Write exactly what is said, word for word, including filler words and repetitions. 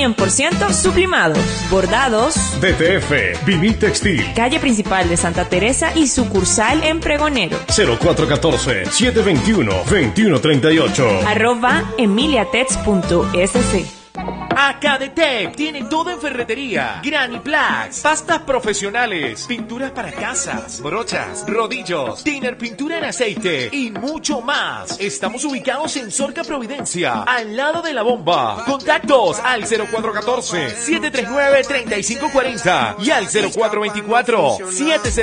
cien por ciento sublimados, bordados. D T F, Vinil Textil. Calle principal de Santa Teresa y sucursal en Pregonero. cero cuatro uno cuatro, siete dos uno, dos uno tres ocho. Arroba emiliatex punto s c. Acadetec tiene todo en ferretería, Graniplax, pastas profesionales, pinturas para casas, brochas, rodillos, thinner, pintura en aceite y mucho más. Estamos ubicados en Sorca Providencia, al lado de la bomba. Contactos al cero cuatro uno cuatro, siete tres nueve, tres cinco cuatro cero y al cero cuatro dos cuatro, siete cero